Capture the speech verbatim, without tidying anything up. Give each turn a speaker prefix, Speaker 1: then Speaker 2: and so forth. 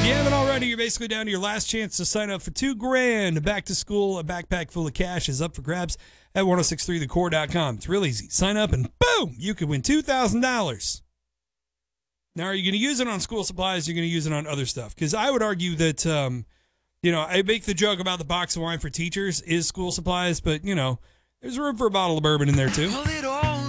Speaker 1: you haven't already, you're basically down to your last chance to sign up for two grand. Back to school, a backpack full of cash is up for grabs at ten sixty-three the core dot com. It's real easy. Sign up and boom, you could win two thousand dollars. Now, are you going to use it on school supplies? Or are you going to use it on other stuff? Because I would argue that, um, you know, I make the joke about the box of wine for teachers is school supplies, but, you know, there's room for a bottle of bourbon in there, too.
Speaker 2: A little